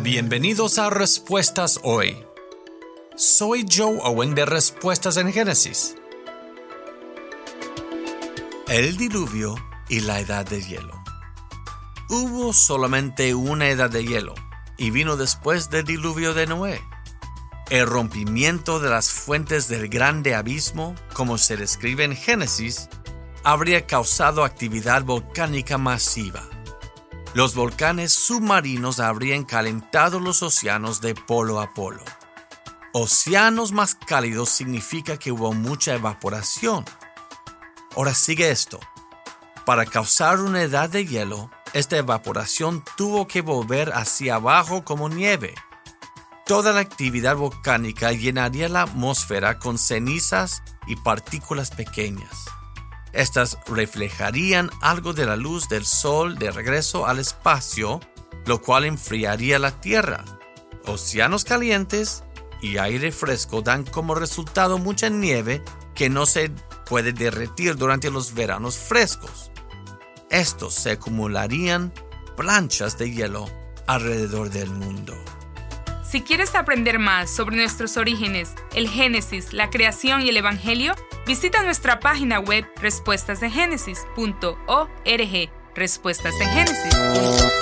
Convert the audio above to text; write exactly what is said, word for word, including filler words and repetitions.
Bienvenidos a Respuestas Hoy. Soy Joe Owen de Respuestas en Génesis. El diluvio y la edad de hielo. Hubo solamente una edad de hielo, y vino después del diluvio de Noé. El rompimiento de las fuentes del grande abismo, como se describe en Génesis, habría causado actividad volcánica masiva. Los volcanes submarinos habrían calentado los océanos de polo a polo. Océanos más cálidos significa que hubo mucha evaporación. Ahora sigue esto. Para causar una edad de hielo, esta evaporación tuvo que volver hacia abajo como nieve. Toda la actividad volcánica llenaría la atmósfera con cenizas y partículas pequeñas. Estas reflejarían algo de la luz del sol de regreso al espacio, lo cual enfriaría la Tierra. Océanos calientes y aire fresco dan como resultado mucha nieve que no se puede derretir durante los veranos frescos. Estos se acumularían planchas de hielo alrededor del mundo. Si quieres aprender más sobre nuestros orígenes, el Génesis, la creación y el Evangelio, visita nuestra página web respuestas en génesis punto org. Respuestas en Génesis punto org.